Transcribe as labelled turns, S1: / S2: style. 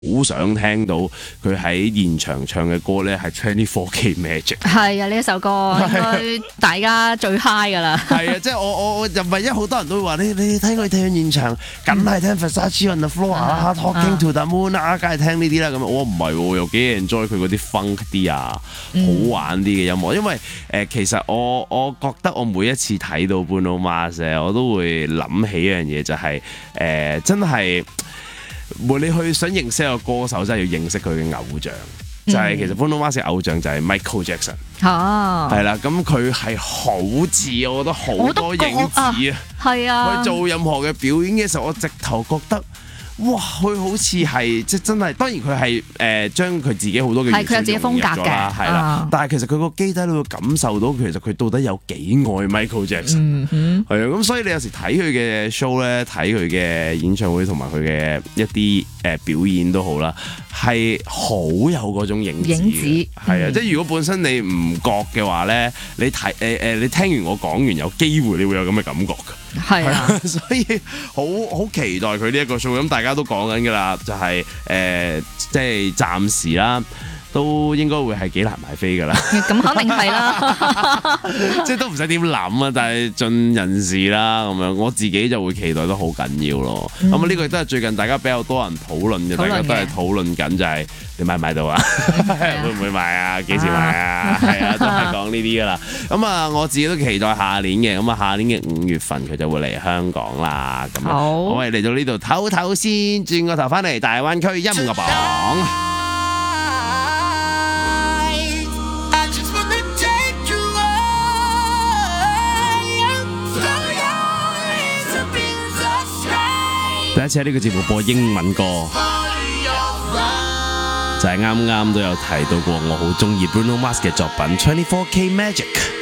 S1: 好想聽到佢喺現場唱嘅歌咧，係 24K Magic。
S2: 係啊，呢一首歌應該大家最 high 㗎啦。
S1: 係啊，即係我又唔係，因為好多人都會話你睇佢聽現場，梗係聽 Versace on the Floor 啊，Talking to the Moon 啊，梗係聽呢啲啦。咁我唔係喎，又幾 enjoy 佢嗰啲 funk 啲啊，好玩啲嘅音樂。因為其實我覺得我每一次睇到 Bruno Mars 我都會諗起一樣嘢，就係真係。你去想認識一個歌手，真係要認識佢嘅偶像。就係其實 Bruno Mars 嘅偶像就係 Michael Jackson。係啦，咁佢係好似我覺得好多影子啊。
S2: 係啊，
S1: 佢做任何嘅表演嘅時候，我直頭覺得。哇！佢好似係即真係，當然佢係將佢自己好多嘅元素
S2: 佢有自己風格嘅，
S1: 係啦。但係其實佢個基底你會感受到，其實佢到底有幾愛 Michael Jackson。係啊，咁所以你有時睇佢嘅 show 咧，睇佢嘅演唱會同埋佢嘅一啲表演都好啦，係好有嗰種影子。係啊，即係如果本身你唔覺嘅話咧，你睇你聽完我講完，有機會你會有咁嘅感覺㗎。
S2: 係啊，
S1: 所以好期待佢呢一個 show。咁大家都講緊㗎啦，就係即係暫時啦，都應該會係幾難買飛㗎啦。
S2: 咁肯定係啦，
S1: 即係都唔使點諗啊，但係盡人事啦咁樣。我自己就會期待得好緊要咯。咁呢個亦都係最近大家比較多人討論嘅，大家都係討論緊就係你買唔買到啊？會唔會買啊？幾時買啊？係啊，都係講呢啲㗎啦。咁啊，我自己都期待下年嘅。咁啊，下年嘅5月份佢就會嚟香港啦。咁我哋嚟到呢度唞唞先，轉個頭翻嚟大灣區音樂榜。第一次喺呢個節目播英文歌，就係啱啱都有提到過，我好中意 Bruno Mars 嘅作品《24K Magic》。